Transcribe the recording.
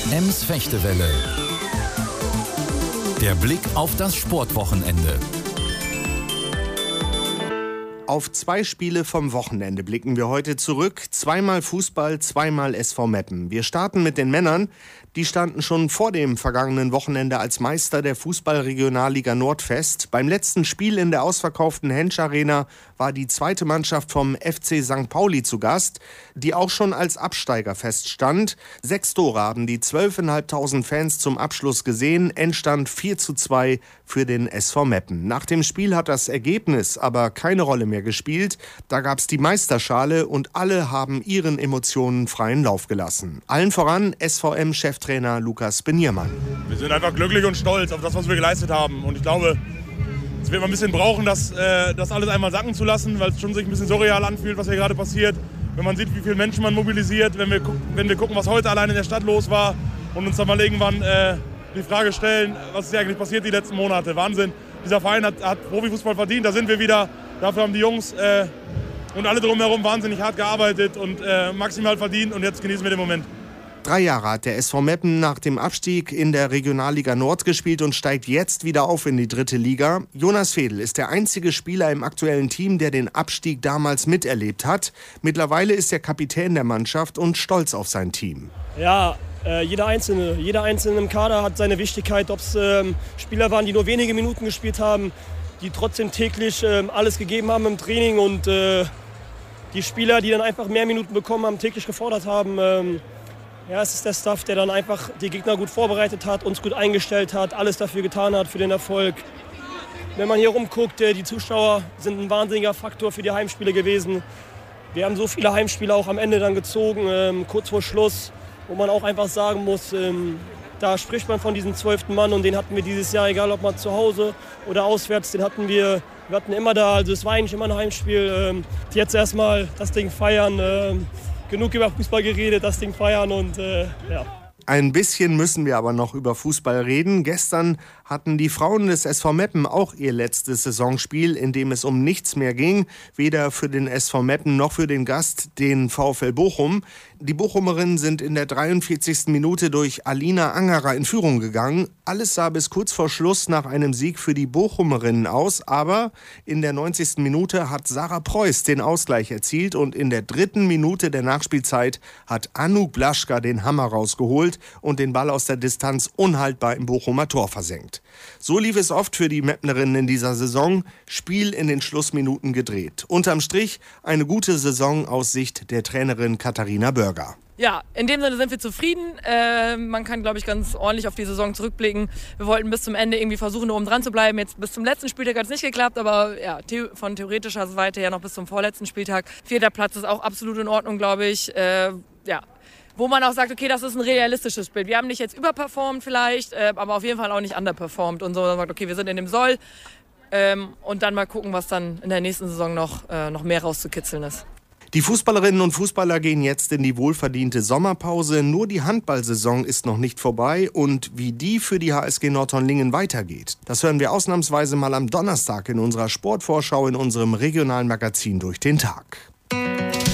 Ems Fechtewelle. Der Blick auf das Sportwochenende. Auf 2 Spiele vom Wochenende blicken wir heute zurück. 2-mal Fußball, 2-mal SV Meppen. Wir starten mit den Männern. Die standen schon vor dem vergangenen Wochenende als Meister der Fußball-Regionalliga Nord fest. Beim letzten Spiel in der ausverkauften Hensch Arena war die zweite Mannschaft vom FC St. Pauli zu Gast, die auch schon als Absteiger feststand. 6 Tore haben die 12.500 Fans zum Abschluss gesehen. Endstand 4:2 für den SV Meppen. Nach dem Spiel hat das Ergebnis aber keine Rolle mehr gespielt. Da gab es die Meisterschale und alle haben ihren Emotionen freien Lauf gelassen. Allen voran SVM-Cheftrainer Lukas Beniermann. Wir sind einfach glücklich und stolz auf das, was wir geleistet haben. Und ich glaube, es wird man ein bisschen brauchen, das alles einmal sacken zu lassen, weil es schon sich ein bisschen surreal anfühlt, was hier gerade passiert. Wenn man sieht, wie viele Menschen man mobilisiert, wenn wir gucken, was heute allein in der Stadt los war und uns dann mal irgendwann die Frage stellen, was ist hier eigentlich passiert die letzten Monate. Wahnsinn. Dieser Verein hat Profifußball verdient, da sind wir wieder. Dafür haben die Jungs und alle drumherum wahnsinnig hart gearbeitet und maximal verdient und jetzt genießen wir den Moment. 3 Jahre hat der SV Meppen nach dem Abstieg in der Regionalliga Nord gespielt und steigt jetzt wieder auf in die 3. Liga. Jonas Fedel ist der einzige Spieler im aktuellen Team, der den Abstieg damals miterlebt hat. Mittlerweile ist er Kapitän der Mannschaft und stolz auf sein Team. Ja, jeder Einzelne im Kader hat seine Wichtigkeit. Ob es Spieler waren, die nur wenige Minuten gespielt haben, die trotzdem täglich alles gegeben haben im Training und die Spieler, die dann einfach mehr Minuten bekommen haben, täglich gefordert haben. Es ist der Staff, der dann einfach die Gegner gut vorbereitet hat, uns gut eingestellt hat, alles dafür getan hat für den Erfolg. Wenn man hier rumguckt, die Zuschauer sind ein wahnsinniger Faktor für die Heimspiele gewesen. Wir haben so viele Heimspiele auch am Ende dann gezogen, kurz vor Schluss, wo man auch einfach sagen muss, da spricht man von diesem 12. Mann und den hatten wir dieses Jahr, egal ob mal zu Hause oder auswärts, wir hatten immer da, also es war eigentlich immer ein Heimspiel. Jetzt erstmal das Ding feiern, genug über Fußball geredet, das Ding feiern und ja. Ein bisschen müssen wir aber noch über Fußball reden. Gestern hatten die Frauen des SV Meppen auch ihr letztes Saisonspiel, in dem es um nichts mehr ging. Weder für den SV Meppen noch für den Gast, den VfL Bochum. Die Bochumerinnen sind in der 43. Minute durch Alina Angerer in Führung gegangen. Alles sah bis kurz vor Schluss nach einem Sieg für die Bochumerinnen aus. Aber in der 90. Minute hat Sarah Preuß den Ausgleich erzielt. Und in der 3. Minute der Nachspielzeit hat Anouk Blaschka den Hammer rausgeholt und den Ball aus der Distanz unhaltbar im Bochumer Tor versenkt. So lief es oft für die Meppnerinnen in dieser Saison. Spiel in den Schlussminuten gedreht. Unterm Strich eine gute Saison aus Sicht der Trainerin Katharina Börger. Ja, in dem Sinne sind wir zufrieden. Man kann, glaube ich, ganz ordentlich auf die Saison zurückblicken. Wir wollten bis zum Ende irgendwie versuchen, oben dran zu bleiben. Jetzt bis zum letzten Spieltag hat es nicht geklappt, aber ja, von theoretischer Seite ja noch bis zum vorletzten Spieltag. 4. Platz ist auch absolut in Ordnung, glaube ich. Wo man auch sagt, okay, das ist ein realistisches Bild. Wir haben nicht jetzt überperformt vielleicht, aber auf jeden Fall auch nicht underperformt und so. Man sagt, okay, wir sind in dem Soll und dann mal gucken, was dann in der nächsten Saison noch mehr rauszukitzeln ist. Die Fußballerinnen und Fußballer gehen jetzt in die wohlverdiente Sommerpause. Nur die Handballsaison ist noch nicht vorbei. Und wie die für die HSG Nordhornlingen weitergeht, das hören wir ausnahmsweise mal am Donnerstag in unserer Sportvorschau in unserem regionalen Magazin Durch den Tag.